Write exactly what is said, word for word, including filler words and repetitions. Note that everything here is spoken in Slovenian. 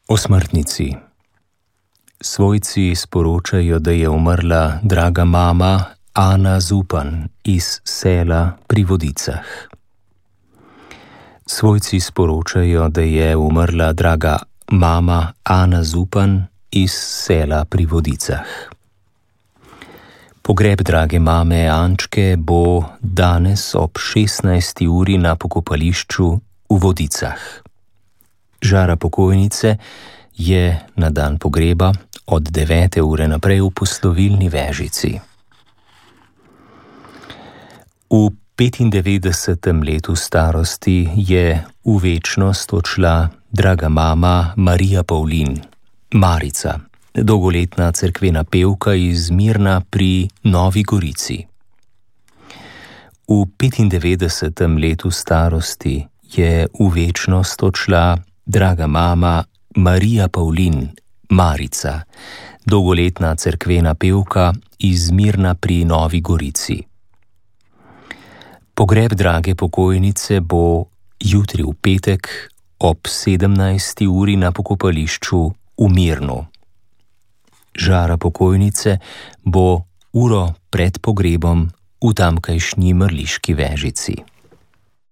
O smrtnici. Svojci sporočajo, da je umrla draga mama Ana Zupan iz Sela pri Vodicah. Svojci sporočajo, da je umrla draga mama Ana Zupan iz Sela pri Vodicah. Pogreb drage mame Ančke bo danes ob šestnajsti uri na pokopališču v Vodicah. Žara pokojnice je na dan pogreba od devete ure naprej v poslovilni vežici. V petindevetdesetem letu starosti je v večnost odšla draga mama Marija Pavlin, Marica, dolgoletna cerkvena pevka iz Mirna pri Novi Gorici. V petindevetdesetem letu starosti je v večnost odšla draga mama Marija Pavlin, Marica, dolgoletna cerkvena pevka iz Mirna pri Novi Gorici. Pogreb drage pokojnice bo jutri v petek ob sedemnajsti uri na pokopališču v Mirnu. Žara pokojnice bo uro pred pogrebom v tamkajšnji mrliški vežici.